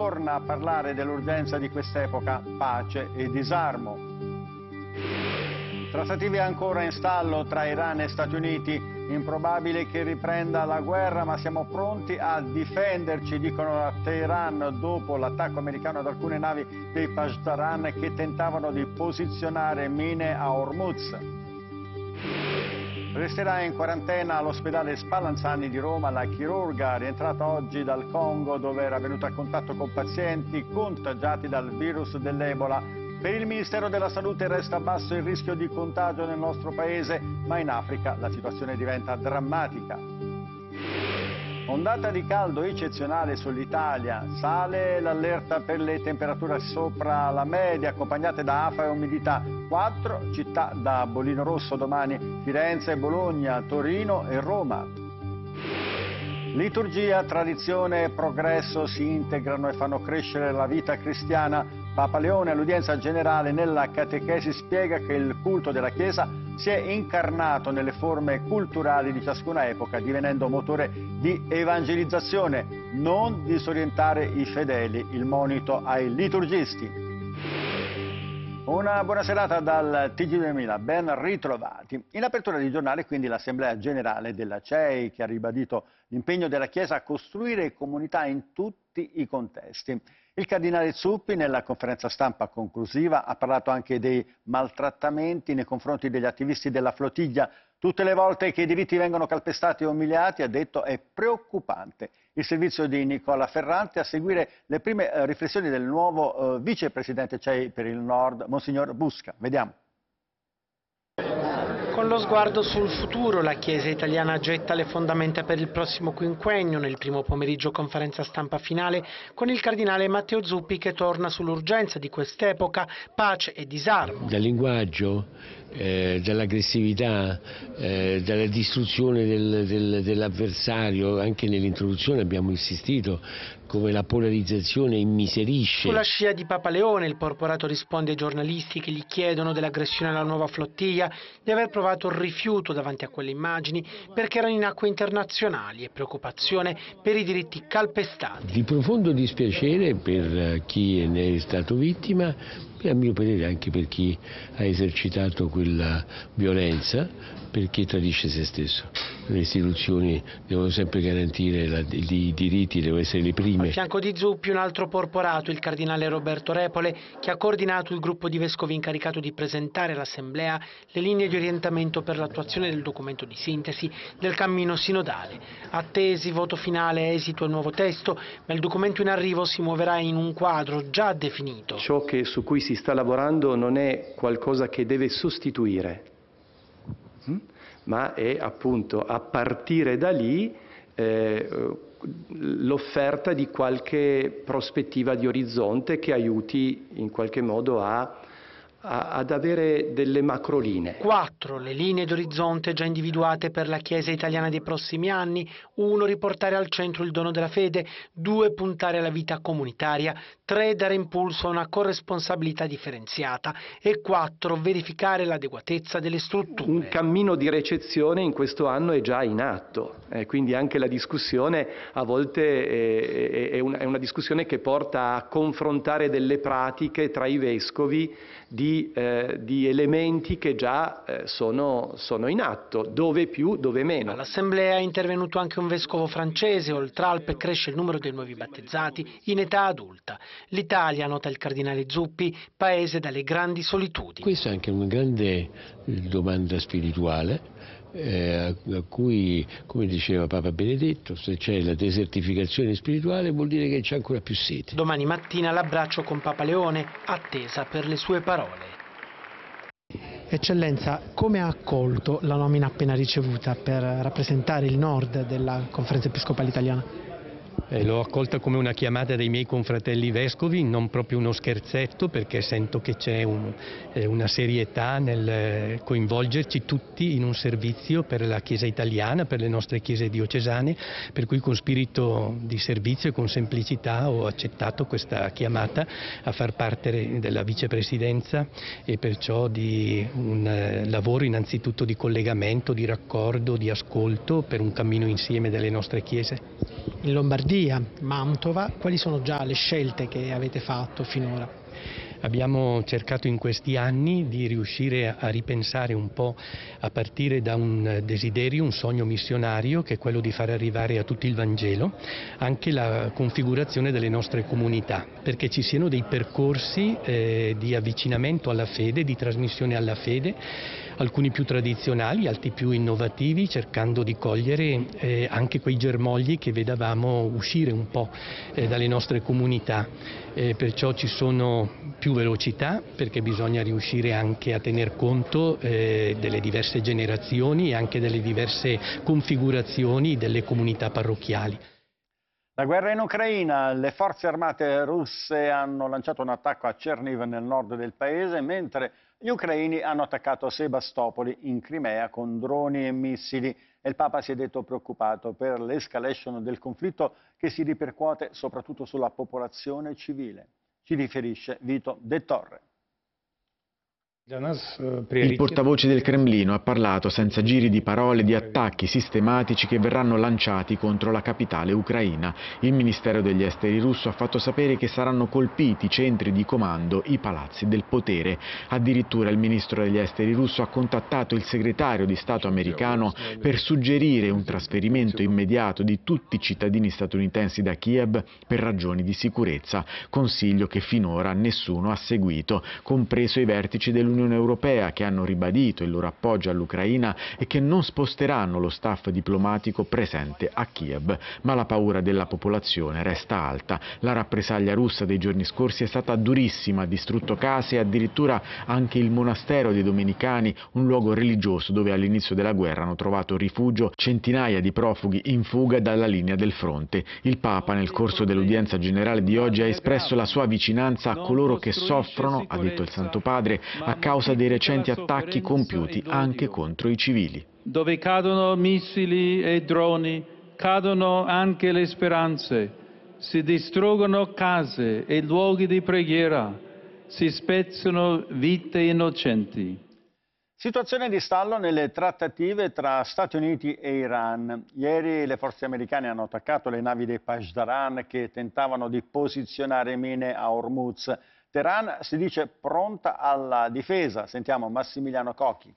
torna a parlare dell'urgenza di quest'epoca, pace e disarmo. Trattative ancora in stallo tra Iran e Stati Uniti. Improbabile che riprenda la guerra, ma siamo pronti a difenderci, dicono a Teheran dopo l'attacco americano ad alcune navi dei Pashdaran che tentavano di posizionare mine a Hormuz. Resterà in quarantena all'ospedale Spallanzani di Roma la chirurga rientrata oggi dal Congo, dove era venuta a contatto con pazienti contagiati dal virus dell'Ebola. Per il Ministero della Salute resta basso il rischio di contagio nel nostro paese, ma in Africa la situazione diventa drammatica. Ondata di caldo eccezionale sull'Italia, sale l'allerta per le temperature sopra la media, accompagnate da afa e umidità. 4 città da bollino rosso domani: Firenze, Bologna, Torino e Roma. Liturgia, tradizione e progresso si integrano e fanno crescere la vita cristiana. Papa Leone all'udienza generale nella catechesi spiega che il culto della Chiesa si è incarnato nelle forme culturali di ciascuna epoca, divenendo motore di evangelizzazione, non disorientare i fedeli, il monito ai liturgisti. Una buona serata dal TG2000, ben ritrovati. In apertura di giornale quindi l'Assemblea Generale della CEI, che ha ribadito l'impegno della Chiesa a costruire comunità in tutti i contesti. Il cardinale Zuppi nella conferenza stampa conclusiva ha parlato anche dei maltrattamenti nei confronti degli attivisti della flottiglia. Tutte le volte che i diritti vengono calpestati o umiliati, ha detto, è preoccupante. Il servizio di Nicola Ferrante a seguire le prime riflessioni del nuovo vicepresidente CEI per il Nord, Monsignor Busca. Vediamo. Con lo sguardo sul futuro, la Chiesa italiana getta le fondamenta per il prossimo quinquennio. Nel primo pomeriggio conferenza stampa finale con il cardinale Matteo Zuppi che torna sull'urgenza di quest'epoca, pace e disarmo. Dal linguaggio, dall'aggressività, dalla distruzione dell'avversario, anche nell'introduzione abbiamo insistito come la polarizzazione immiserisce. Sulla scia di Papa Leone il porporato risponde ai giornalisti che gli chiedono dell'aggressione alla nuova flottiglia di aver provato il rifiuto davanti a quelle immagini perché erano in acque internazionali e preoccupazione per i diritti calpestati. Di profondo dispiacere per chi ne è stato vittima e a mio parere anche per chi ha esercitato quella violenza, perché tradisce se stesso. Le istituzioni devono sempre garantire i diritti, devono essere le prime. A fianco di Zuppi un altro porporato, il cardinale Roberto Repole, che ha coordinato il gruppo di vescovi incaricato di presentare all'Assemblea le linee di orientamento per l'attuazione del documento di sintesi del cammino sinodale. Attesi, voto finale, esito al nuovo testo, ma il documento in arrivo si muoverà in un quadro già definito. Ciò su cui si sta lavorando non è qualcosa che deve sostituire, ma è appunto a partire da lì l'offerta di qualche prospettiva di orizzonte che aiuti in qualche modo ad avere delle macrolinee. 4 le linee d'orizzonte già individuate per la Chiesa italiana dei prossimi anni: 1 riportare al centro il dono della fede, 2 puntare alla vita comunitaria, 3 dare impulso a una corresponsabilità differenziata e 4 verificare l'adeguatezza delle strutture. Un cammino di recezione in questo anno è già in atto, quindi anche la discussione a volte è una discussione che porta a confrontare delle pratiche tra i vescovi di elementi che già sono in atto, dove più, dove meno. All'Assemblea è intervenuto anche un vescovo francese. Oltralpe cresce il numero dei nuovi battezzati in età adulta. L'Italia, nota il cardinale Zuppi, paese dalle grandi solitudini. Questa è anche una grande domanda spirituale, a cui, come diceva Papa Benedetto, se c'è la desertificazione spirituale vuol dire che c'è ancora più sete. Domani mattina l'abbraccio con Papa Leone, attesa per le sue parole. Eccellenza, come ha accolto la nomina appena ricevuta per rappresentare il nord della Conferenza Episcopale Italiana? L'ho accolta come una chiamata dei miei confratelli vescovi, non proprio uno scherzetto, perché sento che c'è una serietà nel coinvolgerci tutti in un servizio per la Chiesa italiana, per le nostre chiese diocesane, per cui con spirito di servizio e con semplicità ho accettato questa chiamata a far parte della vicepresidenza e perciò di un lavoro innanzitutto di collegamento, di raccordo, di ascolto per un cammino insieme delle nostre chiese. in Lombardia, Mantova. Quali sono già le scelte che avete fatto finora? Abbiamo cercato in questi anni di riuscire a ripensare un po' a partire da un desiderio, un sogno missionario, che è quello di far arrivare a tutti il Vangelo, anche la configurazione delle nostre comunità, perché ci siano dei percorsi di avvicinamento alla fede, di trasmissione alla fede, alcuni più tradizionali, altri più innovativi, cercando di cogliere anche quei germogli che vedevamo uscire un po' dalle nostre comunità. Perciò ci sono più velocità, perché bisogna riuscire anche a tener conto delle diverse generazioni e anche delle diverse configurazioni delle comunità parrocchiali. La guerra in Ucraina, le forze armate russe hanno lanciato un attacco a Cherniv nel nord del paese, mentre gli ucraini hanno attaccato Sebastopoli in Crimea con droni e missili. E il Papa si è detto preoccupato per l'escalation del conflitto che si ripercuote soprattutto sulla popolazione civile. Ci riferisce Vito De Torre. Il portavoce del Cremlino ha parlato senza giri di parole di attacchi sistematici che verranno lanciati contro la capitale ucraina. Il Ministero degli Esteri russo ha fatto sapere che saranno colpiti i centri di comando, i palazzi del potere. Addirittura il ministro degli Esteri russo ha contattato il segretario di Stato americano per suggerire un trasferimento immediato di tutti i cittadini statunitensi da Kiev per ragioni di sicurezza, consiglio che finora nessuno ha seguito, compreso i vertici dell'Unione Europea, che hanno ribadito il loro appoggio all'Ucraina e che non sposteranno lo staff diplomatico presente a Kiev. Ma la paura della popolazione resta alta. La rappresaglia russa dei giorni scorsi è stata durissima, ha distrutto case e addirittura anche il monastero dei Domenicani, un luogo religioso dove all'inizio della guerra hanno trovato rifugio centinaia di profughi in fuga dalla linea del fronte. Il Papa, nel corso dell'udienza generale di oggi, ha espresso la sua vicinanza a coloro che soffrono, ha detto il Santo Padre, a causa dei recenti attacchi compiuti anche contro i civili. Dove cadono missili e droni, cadono anche le speranze, si distruggono case e luoghi di preghiera, si spezzano vite innocenti. Situazione di stallo nelle trattative tra Stati Uniti e Iran. Ieri le forze americane hanno attaccato le navi dei Pashdaran che tentavano di posizionare mine a Hormuz. Teheran si dice pronta alla difesa. Sentiamo Massimiliano Cocchi.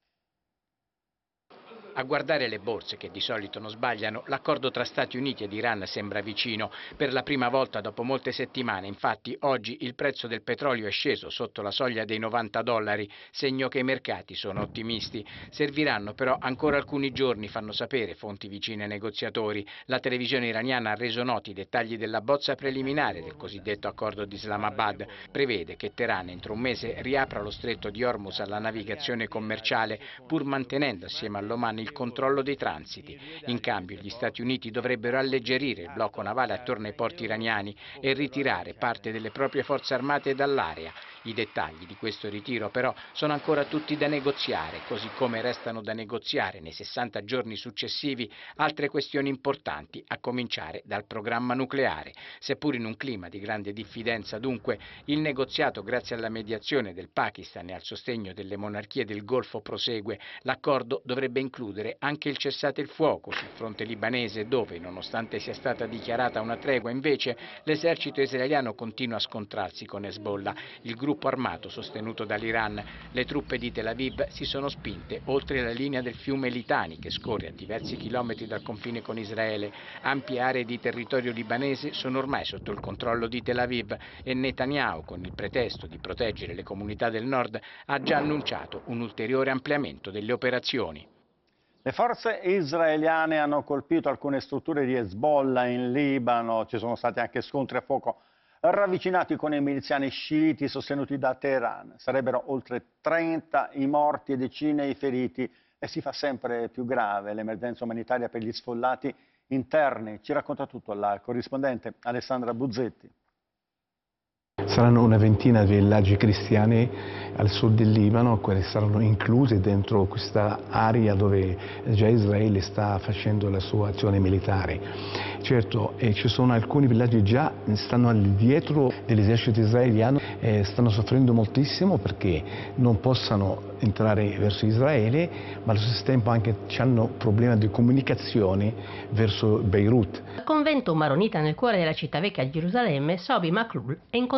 A guardare le borse, che di solito non sbagliano, l'accordo tra Stati Uniti ed Iran sembra vicino. Per la prima volta dopo molte settimane, infatti, oggi il prezzo del petrolio è sceso sotto la soglia dei $90, segno che i mercati sono ottimisti. Serviranno però ancora alcuni giorni, fanno sapere fonti vicine ai negoziatori. La televisione iraniana ha reso noti i dettagli della bozza preliminare del cosiddetto accordo di Islamabad. Prevede che Teheran entro un mese riapra lo stretto di Hormuz alla navigazione commerciale, pur mantenendo assieme all'Oman il controllo dei transiti. In cambio gli Stati Uniti dovrebbero alleggerire il blocco navale attorno ai porti iraniani e ritirare parte delle proprie forze armate dall'area. I dettagli di questo ritiro però sono ancora tutti da negoziare, così come restano da negoziare nei 60 giorni successivi altre questioni importanti, a cominciare dal programma nucleare. Seppur in un clima di grande diffidenza dunque, il negoziato, grazie alla mediazione del Pakistan e al sostegno delle monarchie del Golfo, prosegue. L'accordo dovrebbe includere anche il cessate il fuoco sul fronte libanese, dove, nonostante sia stata dichiarata una tregua, invece l'esercito israeliano continua a scontrarsi con Hezbollah, il gruppo armato sostenuto dall'Iran. Le truppe di Tel Aviv si sono spinte oltre la linea del fiume Litani, che scorre a diversi chilometri dal confine con Israele. Ampie aree di territorio libanese sono ormai sotto il controllo di Tel Aviv e Netanyahu, con il pretesto di proteggere le comunità del nord, ha già annunciato un ulteriore ampliamento delle operazioni. Le forze israeliane hanno colpito alcune strutture di Hezbollah in Libano, ci sono stati anche scontri a fuoco ravvicinati con i miliziani sciiti sostenuti da Teheran. Sarebbero oltre 30 i morti e decine i feriti e si fa sempre più grave l'emergenza umanitaria per gli sfollati interni. Ci racconta tutto la corrispondente Alessandra Buzzetti. Saranno una ventina di villaggi cristiani al sud del Libano, quelli saranno inclusi dentro questa area dove già Israele sta facendo la sua azione militare. Certo, ci sono alcuni villaggi già stanno dietro dell'esercito israeliano e stanno soffrendo moltissimo perché non possono entrare verso Israele, ma allo stesso tempo anche hanno problemi di comunicazione verso Beirut. Al convento maronita nel cuore della città vecchia di Gerusalemme, Sobi Maklul è in